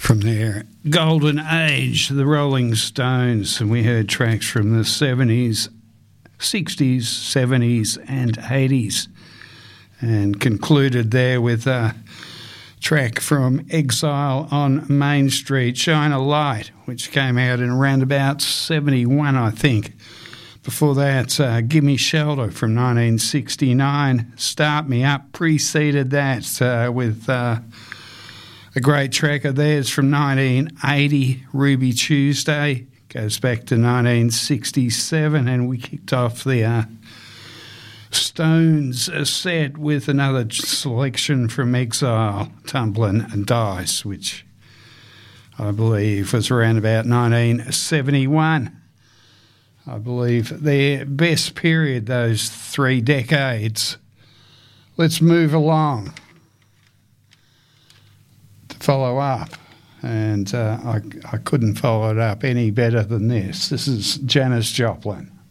From their golden age, the Rolling Stones, and we heard tracks from the 70s, 60s, 70s and 80s, and concluded there with a track from Exile on Main Street, Shine a Light, which came out in around about 71, I think. Before that, Gimme Shelter from 1969, Start Me Up preceded that with a great track of theirs from 1980, Ruby Tuesday, goes back to 1967, and we kicked off the Stones set with another selection from Exile, Tumbling and Dice, which I believe was around about 1971. I believe their best period, those 3 decades. Let's move along. Follow up, and I couldn't follow it up any better than this. This is Janis Joplin.